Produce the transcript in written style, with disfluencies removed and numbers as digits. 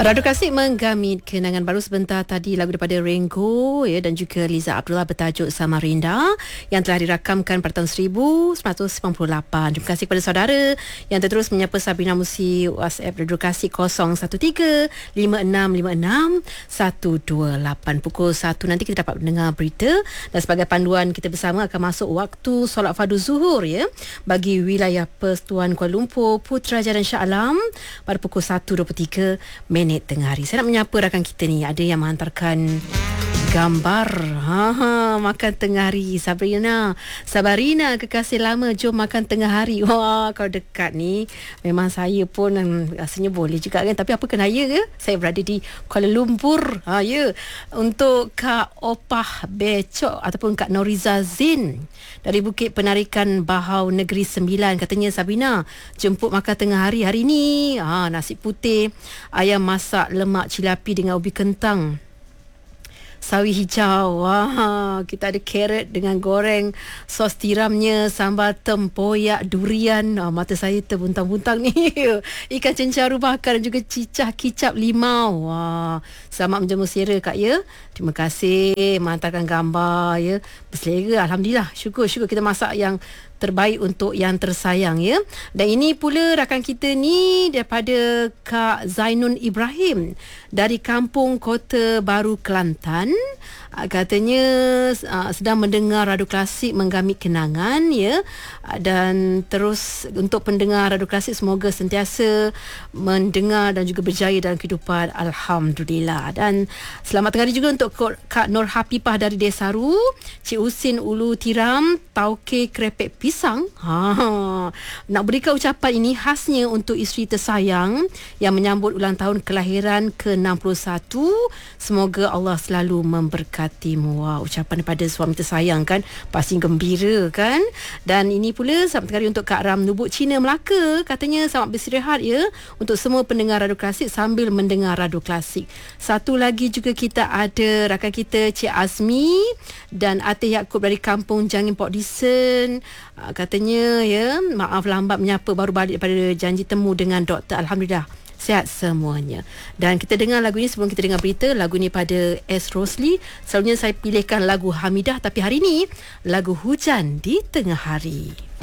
Radu Kasih menggamit kenangan baru sebentar tadi, lagu daripada Rengo ya, dan juga Liza Abdullah bertajuk Samarinda yang telah dirakamkan pada tahun 1998. Terima kasih kepada saudara yang terus menyapa Sabrina Musi WhatsApp Radu Kasih 0135656128. Pukul 1 nanti kita dapat mendengar berita, dan sebagai panduan kita bersama akan masuk waktu solat fardu zuhur ya bagi wilayah Persatuan Kuala Lumpur, Putrajaya dan Shah Alam pada pukul 1.23 minit tengah hari. Saya nak menyapa rakan kita ni. Ada yang menghantarkan gambar makan tengah hari. Sabrina, kekasih lama, jom makan tengah hari. Wah, kalau dekat ni memang saya pun rasanya boleh juga kan. Tapi apa kenaya ke? Saya berada di Kuala Lumpur. Ya. Untuk Kak Opah Becok ataupun Kak Noriza Zin dari Bukit Penarikan Bahau Negeri Sembilan, katanya Sabrina jemput makan tengah hari hari ni. Nasi putih, ayam masak lemak cilapi dengan ubi kentang, sawi hijau. Kita ada carrot dengan goreng sos tiramnya, sambal tempoyak durian. Mata saya terbuntang-buntang ni. Ikan cencaru bakar dan juga cicah kicap limau. Selamat menjemur sera Kak ya. Terima kasih menghantarkan gambar ya. Berselera, alhamdulillah. Syukur kita masak yang terbaik untuk yang tersayang ya. Dan ini pula rakan kita ni daripada Kak Zainun Ibrahim dari Kampung Kota Baru Kelantan. Katanya sedang mendengar Radu Klasik menggamit kenangan ya. Dan terus untuk pendengar Radu Klasik, semoga sentiasa mendengar dan juga berjaya dalam kehidupan, alhamdulillah. Dan selamat tengah hari juga untuk Kak Nur Hapipah dari Desaru, Cik Husin Ulu Tiram, Tauke Krepek Pisang. Nak berikan ucapan ini khasnya untuk isteri tersayang yang menyambut ulang tahun kelahiran ke-61. Semoga Allah selalu memberkatimu. Ucapan daripada suami tersayang kan, pasti gembira kan. Dan ini pula selamat tengah hari untuk Kak Ram Nubuk Cina Melaka. Katanya selamat beristirahat ya untuk semua pendengar Radu Klasik sambil mendengar Radu Klasik. Satu lagi juga kita ada rakan kita Cik Azmi dan Atih Yaakob dari Kampung Jangin Port Dickson. Katanya ya, maaf lambat menyapa, baru balik daripada janji temu dengan doktor. Alhamdulillah sihat semuanya. Dan kita dengar lagu ini sebelum kita dengar berita. Lagu ini pada S. Rosli. Selalunya saya pilihkan lagu Hamidah, tapi hari ini lagu Hujan di Tengah Hari.